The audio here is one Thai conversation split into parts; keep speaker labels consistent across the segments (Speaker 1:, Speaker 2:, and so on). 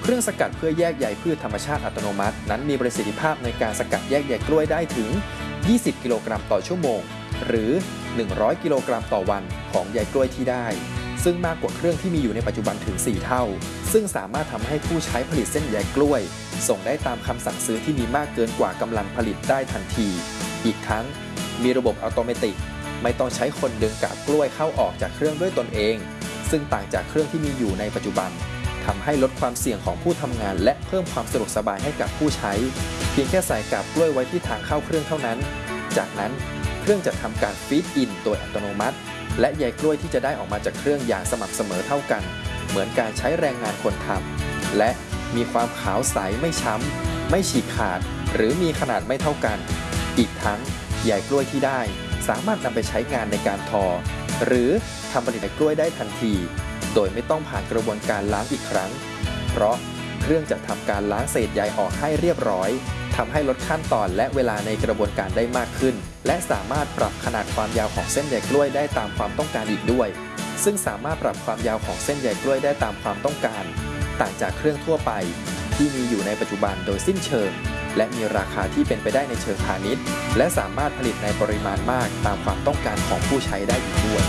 Speaker 1: เครื่องสกัดเพื่อแยกใยพืชธรรมชาติอัตโนมัตินั้นมีประสิทธิภาพในการสกัดแยกใยกล้วยได้ถึง 20 กิโลกรัมต่อชั่วโมงหรือ 100 กิโลกรัมต่อวันของใยกล้วยที่ได้ซึ่งมากกว่าเครื่องที่มีอยู่ในปัจจุบันถึง 4 เท่าซึ่งสามารถทำให้ผู้ใช้ผลิตเส้นใยกล้วยส่งได้ตามคำสั่งซื้อที่มีมากเกินกว่ากำลังผลิตได้ทันทีอีกทั้งมีระบบอัตโนมัติไม่ต้องใช้คนดึงกาบกล้วยเข้าออกจากเครื่องด้วยตนเองซึ่งต่างจากเครื่องที่มีอยู่ในปัจจุบันทำให้ลดความเสี่ยงของผู้ทำงานและเพิ่มความสะดวกสบายให้กับผู้ใช้เพียงแค่ใส่กาบกล้วยไว้ที่ทางเข้าเครื่องเท่านั้นจากนั้นเครื่องจะทำการฟีดอินโดยอัตโนมัติและใยกล้วยที่จะได้ออกมาจากเครื่องอย่างสม่ำเสมอเท่ากันเหมือนการใช้แรงงานคนทำและมีความขาวใสไม่ช้ำไม่ฉีกขาดหรือมีขนาดไม่เท่ากันอีกทั้งใยกล้วยที่ได้สามารถนำไปใช้งานในการทอหรือทำผลิตกล้วยได้ทันทีโดยไม่ต้องผ่านกระบวนการล้างอีกครั้งเพราะเครื่องจะทำการล้างเศษใยออกให้เรียบร้อยทำให้ลดขั้นตอนและเวลาในกระบวนการได้มากขึ้นและสามารถปรับขนาดความยาวของเส้นใยกล้วยได้ตามความต้องการอีกด้วยซึ่งสามารถปรับความยาวของเส้นใยกล้วยได้ตามความต้องการต่างจากเครื่องทั่วไปที่มีอยู่ในปัจจุบันโดยสิ้นเชิงและมีราคาที่เป็นไปได้ในเชิงพาณิชย์และสามารถผลิตในปริมาณมากตามความต้องการของผู้ใช้ได้อีกด้วย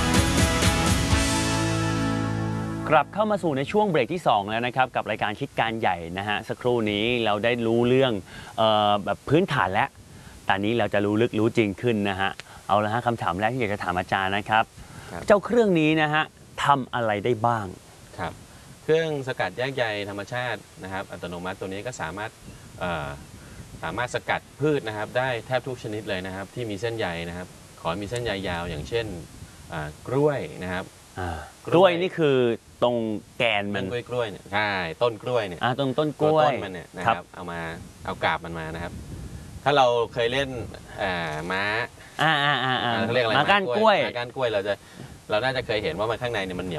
Speaker 2: กลับเข้ามาสู่ในช่วงเบรกที่2แล้วนะครับกับรายการคิดการใหญ่นะฮะสักครู่นี้เราได้รู้เรื่องแบบพื้นฐานแล้วตอนนี้เราจะรู้ลึกรู้จริงขึ้นนะฮะเอาละฮะคำถามแรกที่อยากจะถามอาจารย์นะครับเจ้าเครื่องนี้นะฮะทำอะไรได้บ้าง
Speaker 3: ครับเครื่องสกัดแยกใยธรรมชาตินะครับอัตโนมัติตัวนี้ก็สามารถสกัดพืชนะครับได้แทบทุกชนิดเลยนะครับที่มีเส้นใยนะครับขอมีเส้นใยยาวอย่างเช่นกล้วยนะครับ
Speaker 2: กล้วยนี่คือตรงแกนมัน
Speaker 3: กล้วยเนี่ยใช่ต้นกล้วยเนี่ย
Speaker 2: ตรงต้นกล้วย
Speaker 3: ต้นมันเนี่ยนะครับเอากาบมันมานะครับถ้าเราเคยเล่นม้าเขาเรียกอะไร
Speaker 2: ม้าก้านกล้วย
Speaker 3: เราน่าจะเคยเห็นว่ามันข้างในเนี่ยมันเหนียว